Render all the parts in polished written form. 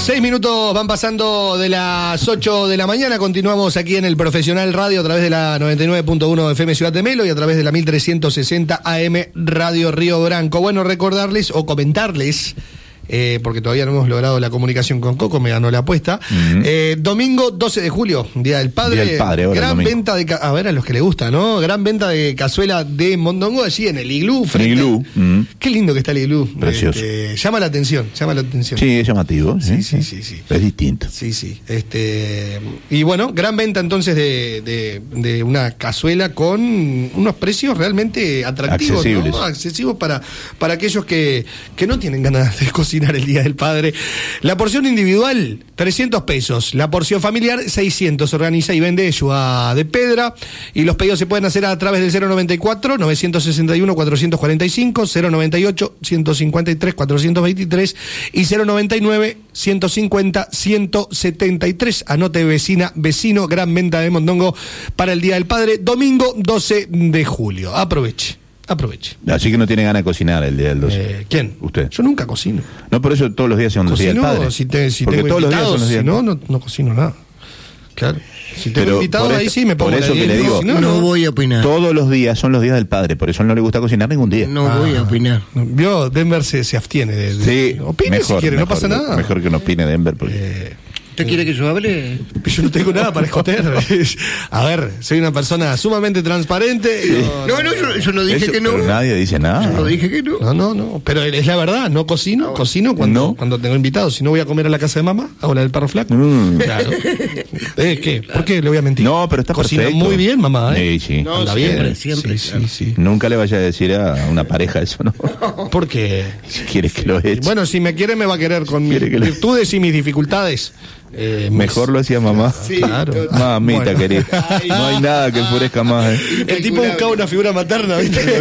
6 minutos van pasando de las 8 de la mañana. Continuamos aquí en el Profesional Radio a través de la 99.1 FM Ciudad de Melo y a través de la 1360 AM Radio Río Branco. Bueno, recordarles o comentarles, porque todavía no hemos logrado la comunicación con Coco, me ganó la apuesta. Domingo 12 de julio, Día del Padre. Día del Padre, ahora gran domingo. venta de, a ver, a los que les gusta, ¿no? Gran venta de cazuela de mondongo allí en el Iglú. Qué lindo que está el Iglú. Precioso. Llama la atención. Sí, es llamativo. Sí. Es distinto. Sí. Y bueno, gran venta entonces de una cazuela con unos precios realmente atractivos, accesibles, ¿no? Accesivos para aquellos que no tienen ganas de cocinar el Día del Padre. La porción individual, 300 pesos. La porción familiar, 600. Organiza y vende Yua de Pedra. Y los pedidos se pueden hacer a través del 094-961-445, 098-153-423 y 099-150-173. Anote, vecino, gran venta de mondongo para el Día del Padre, domingo 12 de julio. Aproveche. Así que no tiene ganas de cocinar el día del 12. ¿Quién? Usted. Yo nunca cocino. No, por eso todos los días son los días del padre. Si porque tengo todos los días invitados, son los días si del no, padre. no cocino nada. Claro. Si tengo Pero invitados, por ahí sí me pongo por eso la que le digo, No voy a opinar. Todos los días son los días del padre, por eso no le gusta cocinar ningún día. No voy a opinar. Vio, Denver se abstiene de Sí, opine mejor, si quiere, no mejor, pasa nada. Mejor que no opine Denver, porque ¿Usted quiere que yo hable? Yo no tengo nada para escoter. A ver, soy una persona sumamente transparente. Sí. No, yo no dije eso, que no. pero nadie dice nada. Yo no dije que no. No, pero es la verdad, no cocino, cocino cuando tengo invitados. Si no voy a comer a la casa de mamá, hago la del perro flaco. Claro. ¿Qué? ¿Por qué le voy a mentir? No, pero está Cocina perfecto. muy bien, mamá, Sí. No, anda siempre, bien. siempre. Sí. Nunca le vaya a decir a una pareja eso, ¿no? ¿Por qué? Si quieres que lo eche. Bueno, si me quiere, me va a querer con mis Quiere que lo- virtudes y mis dificultades. Mejor lo hacía mamá. Sí, Claro. Mamita Bueno. querida. No hay nada que enfurezca más. El tipo buscaba una figura materna, ¿viste?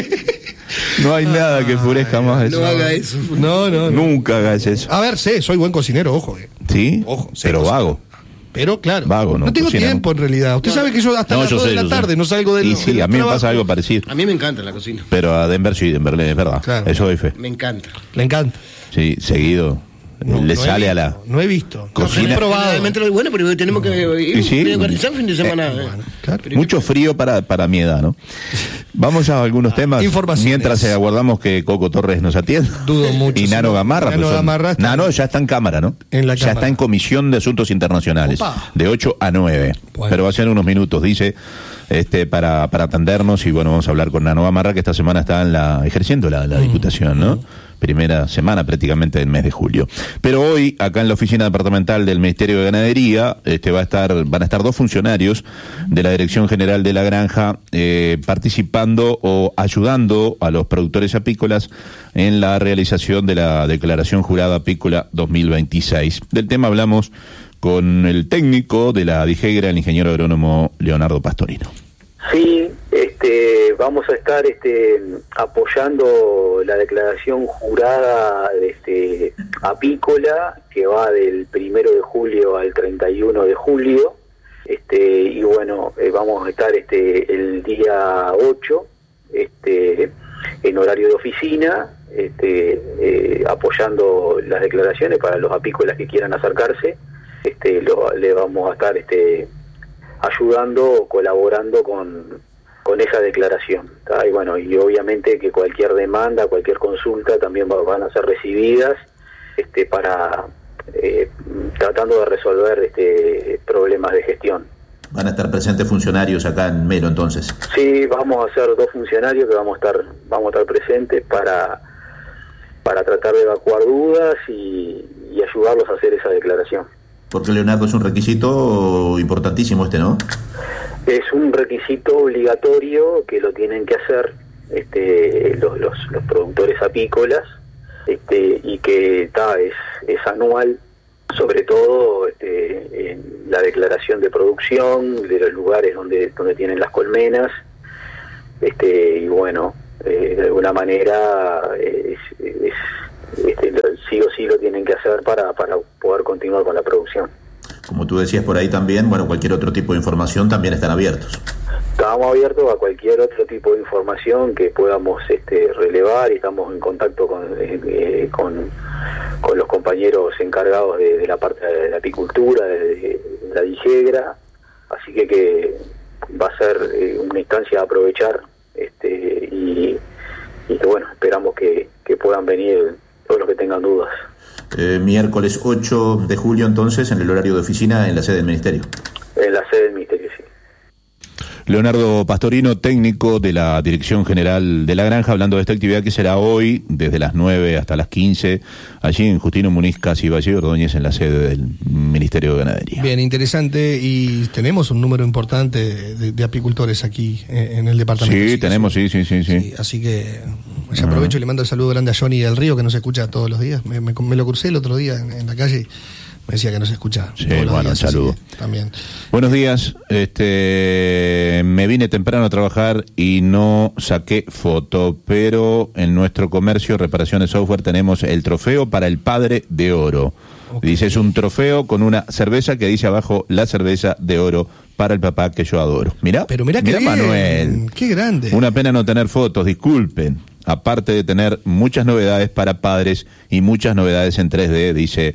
No hay nada que enfurezca más eso. No haga eso. No. Nunca hagas eso. A ver, soy buen cocinero, ojo. ¿Sí? Ojo, sí, Pero cocino. vago. Pero claro, Vago, ¿no? tengo Cocina, tiempo en realidad. Usted sabe que yo hasta las 2 de la tarde no salgo del Y sí, a mí me pasa algo parecido. A mí me encanta la cocina. Pero a Denver sí, Denver es verdad. Claro. Eso doy fe. Me encanta. Le encanta. Sí, seguido. Le sale a la... No he visto. Cocina. No he probado. Generalmente, bueno, pero tenemos que ir Y sí. a organizar fin de semana. Bueno, claro. Mucho frío para mi edad, ¿no? Vamos a algunos temas. Informaciones. Mientras aguardamos que Coco Torres nos atienda. Dudo mucho. Y Nano Gamarra. Nano Gamarra está- Nano ya está en cámara, ¿no? En la ya cámara. está en Comisión de Asuntos Internacionales. Opa. De 8 a 9. Bueno. Pero va a ser unos minutos, dice, para atendernos. Y bueno, vamos a hablar con Nano Gamarra, que esta semana está ejerciendo la diputación, ¿no? Primera semana prácticamente del mes de julio. Pero hoy, acá en la oficina departamental del Ministerio de Ganadería, van a estar dos funcionarios de la Dirección General de la Granja participando o ayudando a los productores apícolas en la realización de la Declaración Jurada Apícola 2026. Del tema hablamos con el técnico de la Dijegra, el ingeniero agrónomo Leonardo Pastorino. Sí, vamos a estar apoyando la declaración jurada apícola que va del 1 de julio al 31 de julio. Y bueno, vamos a estar el día 8 en horario de oficina, apoyando las declaraciones para los apícolas que quieran acercarse. Le vamos a estar ayudando, colaborando con esa declaración, ¿tá? Y bueno, y obviamente que cualquier demanda, cualquier consulta también van a ser recibidas para tratando de resolver problemas de gestión. Van a estar presentes funcionarios acá en Melo, entonces. Sí, vamos a ser 2 funcionarios que vamos a estar presentes para tratar de evacuar dudas y ayudarlos a hacer esa declaración. Porque, Leonardo, es un requisito importantísimo ¿no? Es un requisito obligatorio que lo tienen que hacer los productores apícolas, y que es anual, sobre todo en la declaración de producción de los lugares donde tienen las colmenas, y bueno, de alguna manera sí o sí lo tienen que hacer para poder continuar con la producción. Como tú decías por ahí también, bueno, cualquier otro tipo de información también están abiertos. Estamos abiertos a cualquier otro tipo de información que podamos relevar, y estamos en contacto con los compañeros encargados de la parte de la apicultura, de la dijegra, así que va a ser una instancia a aprovechar, y que bueno, esperamos que puedan venir todos los que tengan dudas. Miércoles 8 de julio entonces, en el horario de oficina, en la sede del Ministerio. En la sede del Ministerio, sí. Leonardo Pastorino, técnico de la Dirección General de la Granja, hablando de esta actividad que será hoy, desde las 9 hasta las 15, allí en Justino Muniz, Casi Valle Ordóñez, en la sede del Ministerio de Ganadería. Bien, interesante, y tenemos un número importante de apicultores aquí en el departamento. Sí, tenemos, sí. Así que ya aprovecho y le mando el saludo grande a Johnny del Río, que nos escucha todos los días. Me lo crucé el otro día en la calle. Me decía que no se escucha. Sí, bueno, un saludo. También. Buenos días. Me vine temprano a trabajar y no saqué foto, pero en nuestro comercio Reparaciones Software tenemos el trofeo para el Padre de Oro. Okay. Dice, es un trofeo con una cerveza que dice abajo, la cerveza de oro para el papá que yo adoro. Mirá, pero mirá que Manuel. Qué grande. Una pena no tener fotos, disculpen. Aparte de tener muchas novedades para padres y muchas novedades en 3D, dice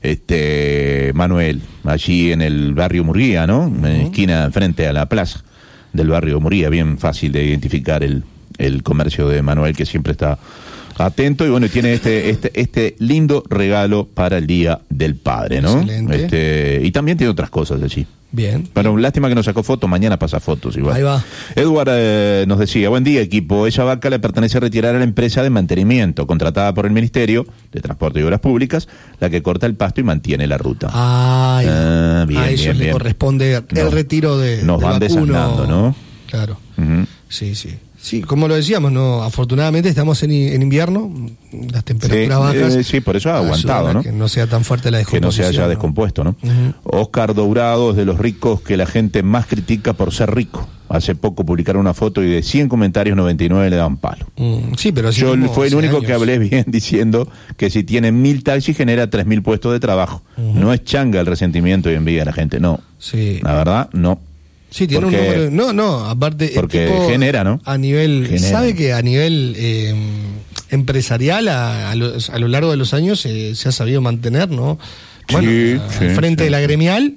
Manuel, allí en el barrio Murguía, ¿no? En esquina frente a la plaza del barrio Murguía, bien fácil de identificar el comercio de Manuel, que siempre está atento, y bueno, tiene este lindo regalo para el Día del Padre, ¿no? Excelente. Y también tiene otras cosas allí. Bien. Bueno, lástima que no sacó fotos, mañana pasa fotos igual. Ahí va. Edward nos decía, buen día equipo, esa vaca le pertenece a retirar a la empresa de mantenimiento, contratada por el Ministerio de Transporte y Obras Públicas, la que corta el pasto y mantiene la ruta. Bien, a ellos le corresponde el retiro nos van desasnando, ¿no? Claro. Sí. Sí, como lo decíamos, no, afortunadamente estamos en invierno, las temperaturas bajas. Sí, por eso ha aguantado, ¿no? Que no sea tan fuerte la descomposición. Que no se haya descompuesto, ¿no? Oscar Dourado es de los ricos que la gente más critica por ser rico. Hace poco publicaron una foto y de 100 comentarios 99 le daban palo. Sí, pero yo fue el único que hablé bien diciendo que si tienen 1000 taxis genera 3000 puestos de trabajo. No es changa el resentimiento y envidia de la gente, no. Sí. La verdad, no. Sí, tiene un número. Aparte. Porque genera, ¿no? A nivel. ¿Sabe que a nivel empresarial, a lo largo de los años, se ha sabido mantener, ¿no? Bueno, al frente de la gremial.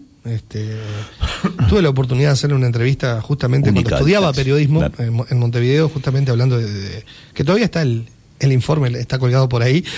Tuve la oportunidad de hacerle una entrevista justamente cuando estudiaba periodismo en Montevideo, justamente hablando de que todavía está el informe, está colgado por ahí,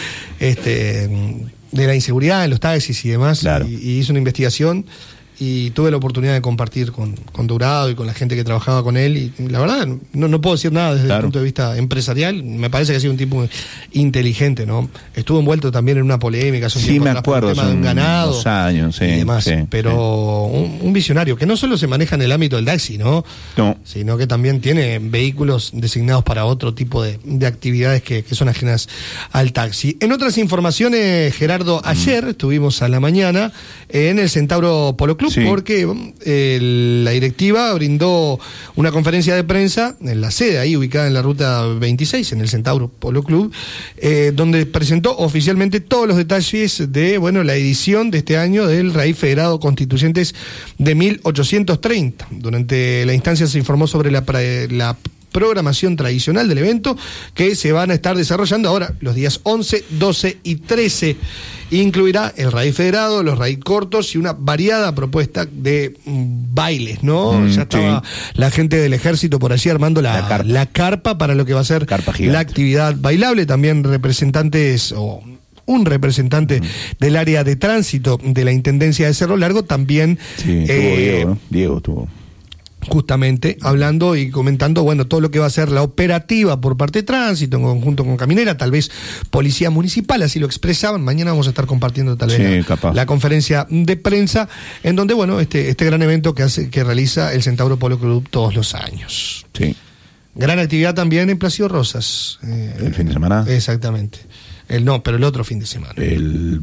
de la inseguridad en los taxis y demás. Claro. Y hizo una investigación. Y tuve la oportunidad de compartir con Dourado y con la gente que trabajaba con él, y la verdad no puedo decir nada desde el punto de vista empresarial. Me parece que ha sido un tipo inteligente, ¿no? Estuvo envuelto también en una polémica hace un tiempo me acuerdo, el tema de un ganado, 2 años, y demás, pero un visionario que no solo se maneja en el ámbito del taxi, no, sino que también tiene vehículos designados para otro tipo de actividades que son ajenas al taxi. En otras informaciones, Gerardo, ayer estuvimos a la mañana en el Centauro Polo Club, porque la directiva brindó una conferencia de prensa en la sede ahí ubicada en la ruta 26, en el Centauro Polo Club, donde presentó oficialmente todos los detalles de la edición de este año del Raíz Federado Constituyentes de 1830. Durante la instancia se informó sobre la programación tradicional del evento, que se van a estar desarrollando ahora los días 11, 12 y 13. Incluirá el raíz federado, los raíz cortos y una variada propuesta de bailes, ¿no? Ya estaba la gente del ejército por allí armando la carpa para lo que va a ser la actividad bailable. También representantes un representante del área de tránsito de la Intendencia de Cerro Largo también. Sí, Diego tuvo. Justamente hablando y comentando todo lo que va a ser la operativa por parte de tránsito en conjunto con Caminera, tal vez Policía Municipal, así lo expresaban. Mañana vamos a estar compartiendo tal vez la conferencia de prensa, en donde este gran evento que realiza el Centauro Polo Club todos los años. Sí. Gran actividad también en Plácido Rosas. ¿El fin de semana? Exactamente. Pero el otro fin de semana. El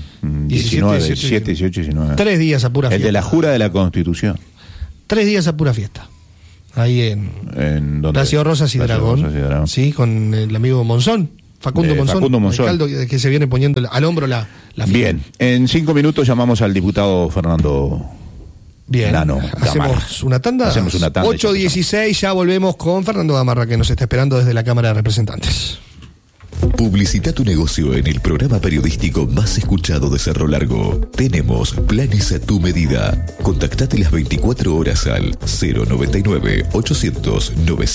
17, 18, 19. 3 días a pura fiesta. El de la Jura de la Constitución. 3 días a pura fiesta. Ahí en Plácido Rosas y Dragón. Sí, con el amigo Monzón. Facundo Monzón. Alcalde, que se viene poniendo al hombro la fiesta. Bien, en 5 minutos llamamos al diputado Fernando. Bien, Nano, ¿hacemos una tanda? Hacemos una tanda. 8:16, ya volvemos con Fernando Gamarra, que nos está esperando desde la Cámara de Representantes. Publicita tu negocio en el programa periodístico más escuchado de Cerro Largo. Tenemos planes a tu medida. Contactate las 24 horas al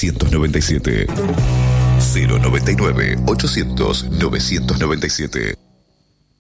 099-800-997. 099-800-997.